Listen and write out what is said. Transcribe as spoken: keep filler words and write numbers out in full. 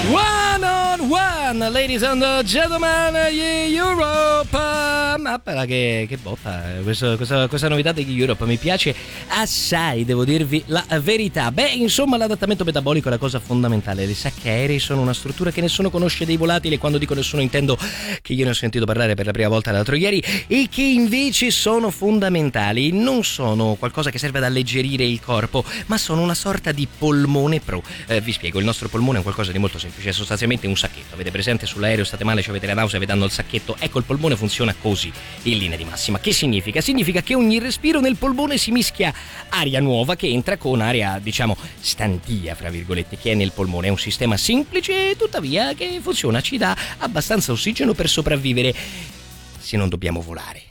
One on one, ladies and gentlemen, Europe. Ma che, che botta, questa, questa, questa novità degli Europe mi piace assai, devo dirvi la verità. Beh, insomma, l'adattamento metabolico è la cosa fondamentale. Le sacche aeree sono una struttura che nessuno conosce dei volatili, e quando dico nessuno intendo che io ne ho sentito parlare per la prima volta l'altro ieri, e che invece sono fondamentali. Non sono qualcosa che serve ad alleggerire il corpo, ma sono una sorta di polmone pro. Eh, vi spiego, il nostro polmone è qualcosa di molto semplice, è sostanzialmente un sacchetto. Avete presente sull'aereo, state male, avete la nausea, vi danno il sacchetto? Ecco, il polmone funziona così, in linea di massima. Che significa? Significa che ogni respiro nel polmone si mischia aria nuova che entra con aria, diciamo, stantia, fra virgolette, che è nel polmone. È un sistema semplice, tuttavia, che funziona, ci dà abbastanza ossigeno per sopravvivere, se non dobbiamo volare.